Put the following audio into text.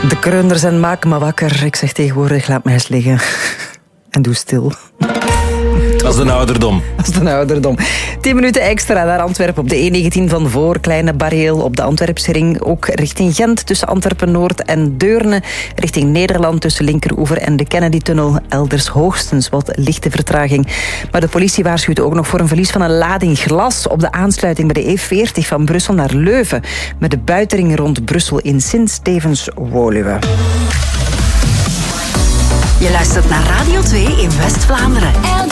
De kreunders en maak me wakker. Ik zeg tegenwoordig, laat mij eens liggen. En doe stil. Dat is de ouderdom. Dat is de ouderdom. 10 minuten extra naar Antwerpen op de E19 van voor. Kleine Barreel op de Antwerpsring. Ook richting Gent tussen Antwerpen-Noord en Deurne. Richting Nederland tussen Linkeroever en de Kennedy-tunnel. Elders hoogstens wat lichte vertraging. Maar de politie waarschuwt ook nog voor een verlies van een lading glas op de aansluiting bij de E40 van Brussel naar Leuven. Met de buitenring rond Brussel in Sint-Stevens-Woluwe. Je luistert naar Radio 2 in West-Vlaanderen.